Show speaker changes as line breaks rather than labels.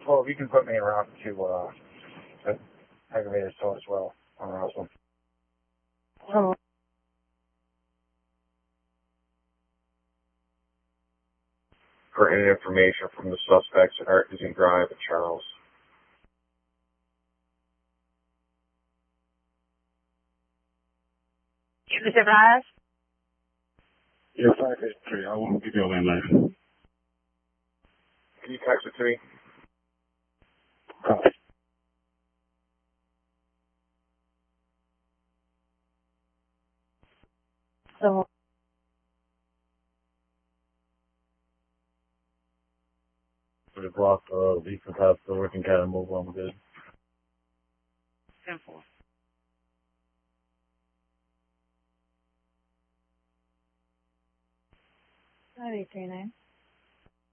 10-12, you can put me around to aggravated assault as well on Roswell.
Hello.
For any information from the suspects at Artisan Drive and Charles.
You was advised?
Yeah, 583. I want to give you a landline.
Can you text it to me?
Copy.
So,
For the block, Beacon Path, still working, kind of move on good.
10-4. 5839.